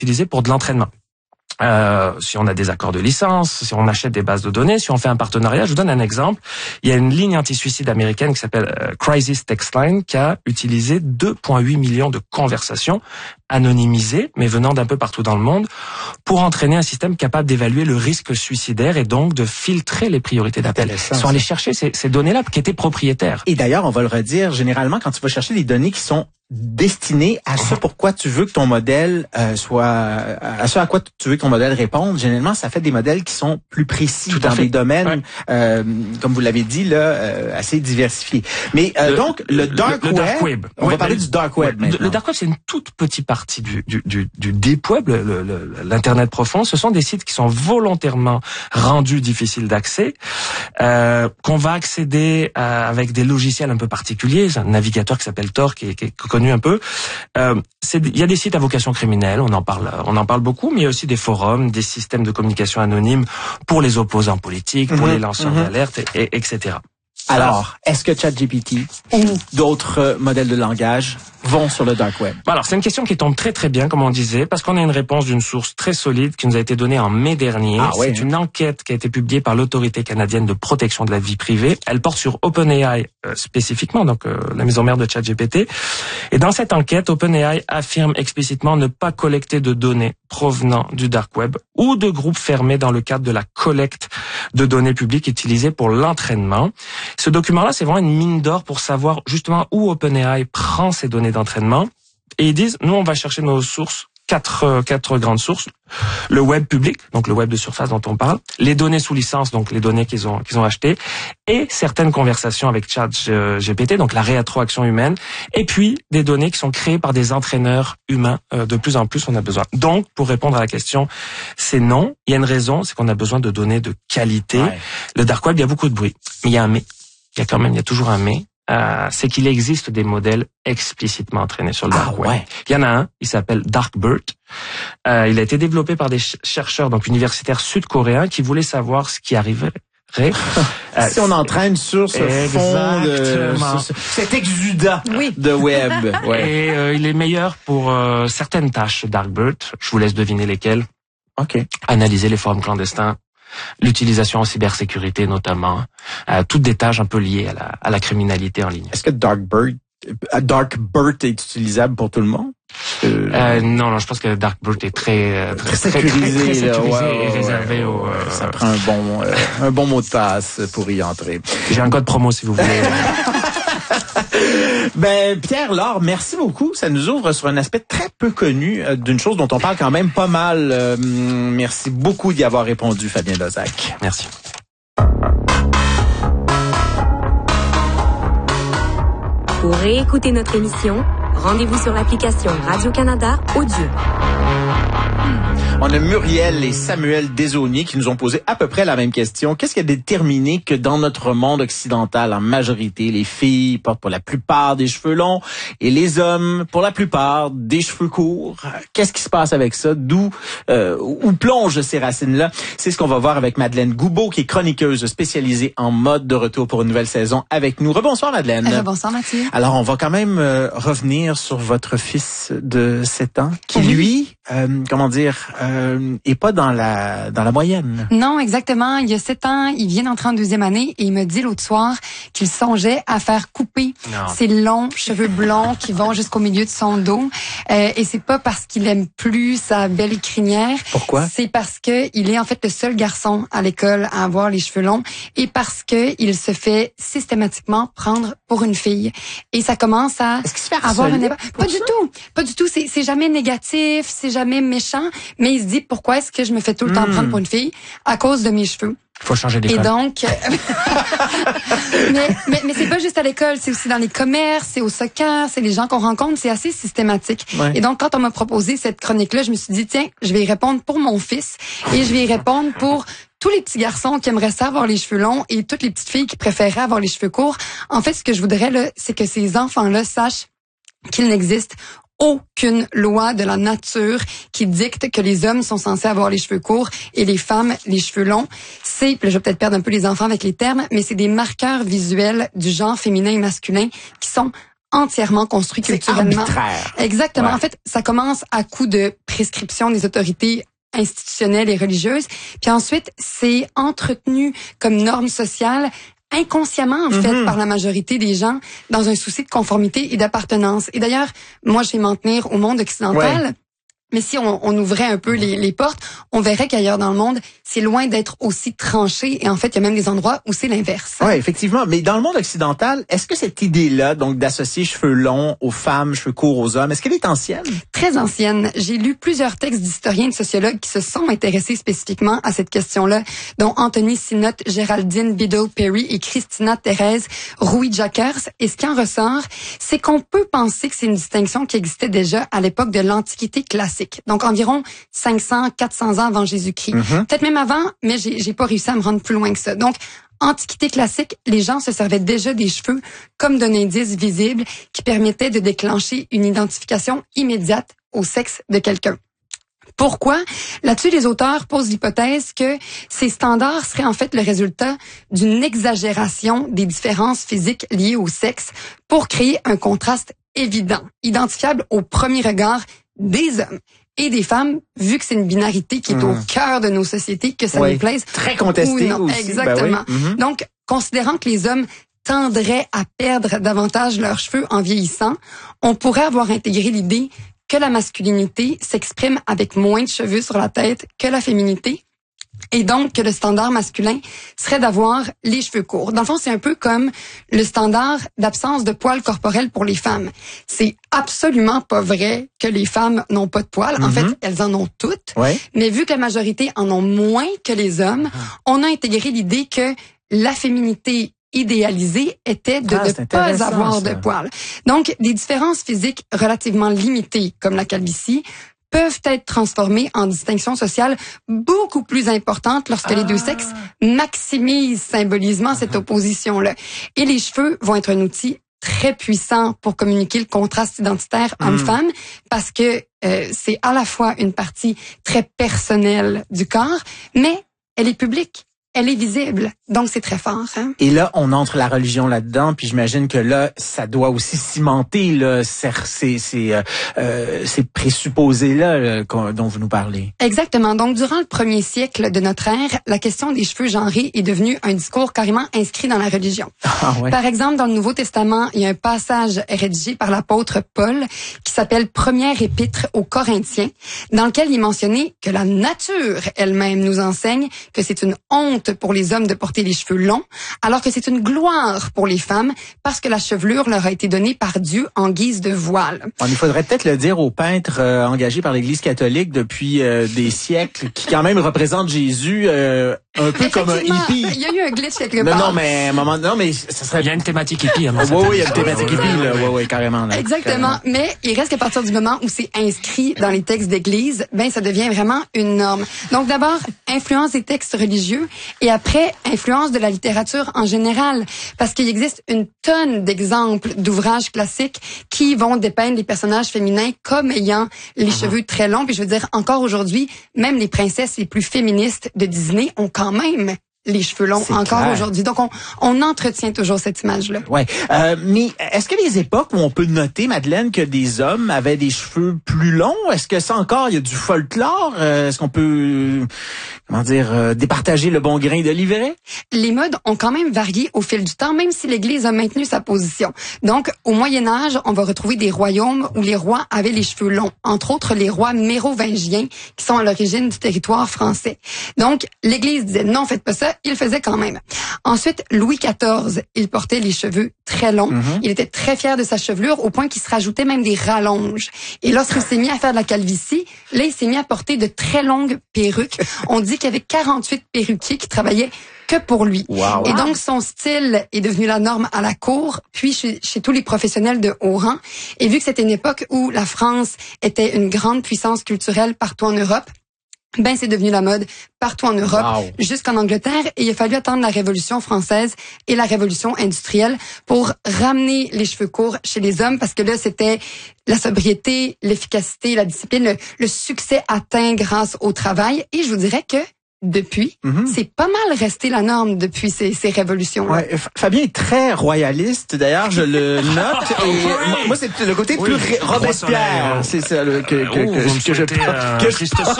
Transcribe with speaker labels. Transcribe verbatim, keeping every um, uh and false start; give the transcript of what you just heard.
Speaker 1: utilisé pour de l'entraînement. Euh, si on a des accords de licence, si on achète des bases de données, si on fait un partenariat. Je vous donne un exemple. Il y a une ligne anti-suicide américaine qui s'appelle euh, Crisis Text Line qui a utilisé deux virgule huit millions de conversations anonymisées, mais venant d'un peu partout dans le monde, pour entraîner un système capable d'évaluer le risque suicidaire et donc de filtrer les priorités d'appel. Ils sont allés chercher ces, ces données-là qui étaient propriétaires.
Speaker 2: Et d'ailleurs, on va le redire, généralement, quand tu vas chercher des données qui sont destiné à ce pourquoi tu veux que ton modèle euh, soit à ce à quoi tu veux que ton modèle réponde. Généralement, ça fait des modèles qui sont plus précis dans des domaines, ouais. euh, comme vous l'avez dit là, euh, assez diversifiés. Mais euh, le, donc le dark, le, le
Speaker 1: web,
Speaker 2: dark web, on ouais, va parler le, du dark web.
Speaker 1: Ouais, maintenant. Le dark web, c'est une toute petite partie du du du, du deep web, le, le, l'internet profond. Ce sont des sites qui sont volontairement rendus difficiles d'accès, euh, qu'on va accéder à, avec des logiciels un peu particuliers. C'est un navigateur qui s'appelle Tor, qui est, qui est connu un peu. Euh, c'est, il y a des sites à vocation criminelle, on en parle, on en parle beaucoup, mais il y a aussi des forums, des systèmes de communication anonymes pour les opposants politiques, pour mmh, les lanceurs mmh. d'alerte, et, et, etc.
Speaker 2: Alors, est-ce que ChatGPT ou d'autres euh, modèles de langage vont sur le dark web?
Speaker 1: Alors, c'est une question qui tombe très très bien, comme on disait, parce qu'on a une réponse d'une source très solide qui nous a été donnée en mai dernier. Ah, c'est ouais, une hein. enquête qui a été publiée par l'Autorité canadienne de protection de la vie privée. Elle porte sur OpenAI euh, spécifiquement, donc euh, la maison mère de ChatGPT. Et dans cette enquête, OpenAI affirme explicitement ne pas collecter de données provenant du dark web ou de groupes fermés dans le cadre de la collecte de données publiques utilisées pour l'entraînement. Ce document-là, c'est vraiment une mine d'or pour savoir justement où OpenAI prend ces données d'entraînement. Et ils disent, nous, on va chercher nos sources, quatre, quatre grandes sources. Le web public, donc le web de surface dont on parle, les données sous licence, donc les données qu'ils ont, qu'ils ont achetées, et certaines conversations avec ChatGPT, donc la rétroaction humaine, et puis des données qui sont créées par des entraîneurs humains. Euh, de plus en plus, on a besoin. Donc, pour répondre à la question, c'est non. Il y a une raison, c'est qu'on a besoin de données de qualité. Ouais. Le dark web, il y a beaucoup de bruit, mais il y a un mais. Il y a quand même, il y a toujours un mais. Euh, c'est qu'il existe des modèles explicitement entraînés sur le dark ah, web. Ouais. Il y en a un, il s'appelle DarkBERT. Euh, il a été développé par des ch- chercheurs donc universitaires sud-coréens qui voulaient savoir ce qui arriverait. Euh,
Speaker 2: si on entraîne sur ce fond de ce, cet exudat oui. de web.
Speaker 1: Ouais. Et euh, il est meilleur pour euh, certaines tâches, DarkBERT. Je vous laisse deviner lesquelles.
Speaker 2: Ok.
Speaker 1: Analyser les forums clandestins. L'utilisation en cybersécurité notamment, euh, toutes des tâches un peu liées à la, à la criminalité en ligne.
Speaker 2: Est-ce que DarkBERT, DarkBERT est utilisable pour tout le monde?
Speaker 1: Euh, euh, non, non, je pense que DarkBERT est très, très,
Speaker 2: très sécurisé,
Speaker 1: très, très sécurisé
Speaker 2: là, ouais,
Speaker 1: et réservé
Speaker 2: ouais,
Speaker 1: aux...
Speaker 2: Ouais, euh, ça prend un bon, euh, un bon mot de passe pour y entrer.
Speaker 1: J'ai un code promo si vous voulez.
Speaker 2: Ben Pierre Laure, merci beaucoup. Ça nous ouvre sur un aspect très peu connu euh, d'une chose dont on parle quand même pas mal. Euh, merci beaucoup d'y avoir répondu, Fabien Lozac.
Speaker 1: Merci.
Speaker 3: Pour réécouter notre émission, rendez-vous sur l'application Radio-Canada Audio.
Speaker 2: On a Muriel et Samuel Desaulniers qui nous ont posé à peu près la même question. Qu'est-ce qui a déterminé que dans notre monde occidental, en majorité, les filles portent pour la plupart des cheveux longs et les hommes, pour la plupart, des cheveux courts? Qu'est-ce qui se passe avec ça? D'où euh, où plongent ces racines-là? C'est ce qu'on va voir avec Madeleine Goubeau, qui est chroniqueuse spécialisée en mode, de retour pour une nouvelle saison avec nous. Rebonsoir Madeleine.
Speaker 4: Rebonsoir Mathieu.
Speaker 2: Alors, on va quand même euh, revenir sur votre fils de sept ans qui, oui. lui, euh, comment dire... Euh, Euh, et pas dans la dans la moyenne.
Speaker 4: Non, exactement. Il y a sept ans, il vient d'entrer en deuxième année et il me dit l'autre soir qu'il songeait à faire couper non. ses longs cheveux blonds qui vont jusqu'au milieu de son dos. Euh, et c'est pas parce qu'il aime plus sa belle crinière.
Speaker 2: Pourquoi?
Speaker 4: C'est parce que il est en fait le seul garçon à l'école à avoir les cheveux longs et parce que il se fait systématiquement prendre pour une fille. Et ça commence à
Speaker 2: Est-ce qu'il se fait
Speaker 4: avoir un
Speaker 2: éba...
Speaker 4: Pas du tout. Pas du tout. C'est, c'est jamais négatif, c'est jamais méchant, mais il se dit pourquoi est-ce que je me fais tout le temps mmh. prendre pour une fille à cause de mes cheveux.
Speaker 1: Faut changer d'école.
Speaker 4: Et donc, mais, mais mais c'est pas juste à l'école, c'est aussi dans les commerces, c'est au soccer, c'est les gens qu'on rencontre, c'est assez systématique. Ouais. Et donc quand on m'a proposé cette chronique-là, je me suis dit tiens, je vais y répondre pour mon fils et je vais y répondre pour tous les petits garçons qui aimeraient ça avoir les cheveux longs et toutes les petites filles qui préféraient avoir les cheveux courts. En fait, ce que je voudrais là, c'est que ces enfants-là sachent qu'il n'existe aucune loi de la nature qui dicte que les hommes sont censés avoir les cheveux courts et les femmes les cheveux longs. C'est, je vais peut-être perdre un peu les enfants avec les termes, mais c'est des marqueurs visuels du genre féminin et masculin qui sont entièrement construit culturellement.
Speaker 2: Arbitraire.
Speaker 4: Exactement.
Speaker 2: Ouais.
Speaker 4: En fait, ça commence à coup de prescription des autorités institutionnelles et religieuses. Puis ensuite, c'est entretenu comme norme sociale inconsciemment, en fait, mm-hmm. par la majorité des gens dans un souci de conformité et d'appartenance. Et d'ailleurs, moi, je vais m'en tenir au monde occidental. Ouais. Mais si on, on ouvrait un peu les, les portes, on verrait qu'ailleurs dans le monde, c'est loin d'être aussi tranché. Et en fait, il y a même des endroits où c'est l'inverse.
Speaker 2: Oui, effectivement. Mais dans le monde occidental, est-ce que cette idée-là, donc d'associer cheveux longs aux femmes, cheveux courts aux hommes, est-ce qu'elle est ancienne?
Speaker 4: Très ancienne. J'ai lu plusieurs textes d'historiens et de sociologues qui se sont intéressés spécifiquement à cette question-là, dont Anthony Sinnott, Géraldine Biddle-Perry et Christina Thérèse Rouy-Jacquers. Et ce qui en ressort, c'est qu'on peut penser que c'est une distinction qui existait déjà à l'époque de l'Antiquité classique. Donc, environ cinq cents, quatre cents ans avant Jésus-Christ. Mm-hmm. Peut-être même avant, mais j'ai, j'ai pas réussi à me rendre plus loin que ça. Donc, Antiquité classique, les gens se servaient déjà des cheveux comme d'un indice visible qui permettait de déclencher une identification immédiate au sexe de quelqu'un. Pourquoi? Là-dessus, les auteurs posent l'hypothèse que ces standards seraient en fait le résultat d'une exagération des différences physiques liées au sexe pour créer un contraste évident, identifiable au premier regard des hommes et des femmes, vu que c'est une binarité qui est mmh. au cœur de nos sociétés, que ça
Speaker 2: oui.
Speaker 4: nous plaise.
Speaker 2: Très contesté aussi.
Speaker 4: Exactement.
Speaker 2: Ben oui. mmh.
Speaker 4: Donc, considérant que les hommes tendraient à perdre davantage leurs cheveux en vieillissant, on pourrait avoir intégré l'idée que la masculinité s'exprime avec moins de cheveux sur la tête que la féminité. Et donc, que le standard masculin serait d'avoir les cheveux courts. Dans le fond, c'est un peu comme le standard d'absence de poils corporels pour les femmes. C'est absolument pas vrai que les femmes n'ont pas de poils. Mm-hmm. En fait, elles en ont toutes. Ouais. Mais vu que la majorité en ont moins que les hommes, ah. on a intégré l'idée que la féminité idéalisée était de ah, ne pas avoir ça. de poils. Donc, des différences physiques relativement limitées, comme la calvitie, peuvent être transformées en distinctions sociales beaucoup plus importantes lorsque ah. les deux sexes maximisent symbolisement cette opposition-là. Et les cheveux vont être un outil très puissant pour communiquer le contraste identitaire mm. homme-femme, parce que euh, c'est à la fois une partie très personnelle du corps, mais elle est publique. Elle est visible, donc c'est très fort. Hein?
Speaker 2: Et là, on entre la religion là-dedans, puis j'imagine que là, ça doit aussi cimenter là, ces, ces, ces, euh, ces présupposés-là là, dont vous nous parlez.
Speaker 4: Exactement. Donc, durant le premier siècle de notre ère, la question des cheveux genrés est devenue un discours carrément inscrit dans la religion.
Speaker 2: Ah, ouais.
Speaker 4: Par exemple, dans le Nouveau Testament, il y a un passage rédigé par l'apôtre Paul qui s'appelle « Première épître aux Corinthiens », dans lequel il est mentionné que la nature elle-même nous enseigne que c'est une honte pour les hommes de porter les cheveux longs, alors que c'est une gloire pour les femmes parce que la chevelure leur a été donnée par Dieu en guise de voile.
Speaker 2: Bon, il faudrait peut-être le dire aux peintres euh, engagés par l'Église catholique depuis euh, des siècles, qui quand même représentent Jésus euh, un peu comme un hippie.
Speaker 4: Il y a eu un glitch quelque
Speaker 2: non,
Speaker 4: part.
Speaker 2: Non, mais à un moment, non, mais ça serait.
Speaker 1: Il y a une thématique hippie.
Speaker 2: Oui, oui, il y a une thématique hippie, là. Oui, oui, carrément. Là,
Speaker 4: Exactement.
Speaker 2: Carrément.
Speaker 4: Mais il reste qu'à partir du moment où c'est inscrit dans les textes d'Église, ben ça devient vraiment une norme. Donc d'abord, influence des textes religieux. Et après, influence de la littérature en général, parce qu'il existe une tonne d'exemples d'ouvrages classiques qui vont dépeindre les personnages féminins comme ayant les uh-huh. cheveux très longs. Puis je veux dire, encore aujourd'hui, même les princesses les plus féministes de Disney ont quand même les cheveux longs c'est encore clair. Aujourd'hui. Donc, on, on entretient toujours cette image-là.
Speaker 2: Ouais. Euh, mais est-ce qu'il y a des époques où on peut noter, Madeleine, que des hommes avaient des cheveux plus longs? Est-ce que ça encore, il y a du folklore? Euh, est-ce qu'on peut, comment dire, euh, départager le bon grain de l'ivraie?
Speaker 4: Les modes ont quand même varié au fil du temps, même si l'Église a maintenu sa position. Donc, au Moyen-Âge, on va retrouver des royaumes où les rois avaient les cheveux longs. Entre autres, les rois mérovingiens, qui sont à l'origine du territoire français. Donc, l'Église disait, non, faites pas ça. Il le faisait quand même. Ensuite, Louis quatorze, il portait les cheveux très longs. Mm-hmm. Il était très fier de sa chevelure au point qu'il se rajoutait même des rallonges. Et lorsqu'il s'est mis à faire de la calvitie, là, il s'est mis à porter de très longues perruques. On dit qu'il y avait quarante-huit perruquiers qui travaillaient que pour lui.
Speaker 2: Wow.
Speaker 4: Et donc, son style est devenu la norme à la cour, puis chez, chez tous les professionnels de haut rang. Et vu que c'était une époque où la France était une grande puissance culturelle partout en Europe, ben c'est devenu la mode partout en Europe, wow. jusqu'en Angleterre, et il a fallu attendre la Révolution française et la Révolution industrielle pour ramener les cheveux courts chez les hommes, parce que là, c'était la sobriété, l'efficacité, la discipline, le, le succès atteint grâce au travail. Et je vous dirais que depuis. Mm-hmm. C'est pas mal resté la norme depuis ces, ces révolutions-là.
Speaker 2: Ouais, Fabien est très royaliste. D'ailleurs, je le note. Et moi, moi, c'est le côté oui, plus Robespierre. C'est ça le, que, que, que, que, que je, que je